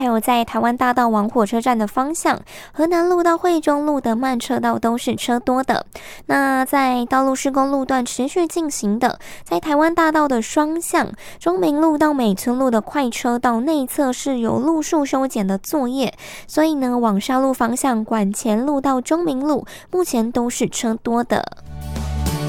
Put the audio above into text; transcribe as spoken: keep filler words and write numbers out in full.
还有在台湾大道往火车站的方向，河南路到惠中路的慢车道都是车多的。那在道路施工路段持续进行的，在台湾大道的双向，中明路到美村路的快车道内侧是有路树修剪的作业，所以呢，往沙路方向管前路到中明路目前都是车多的。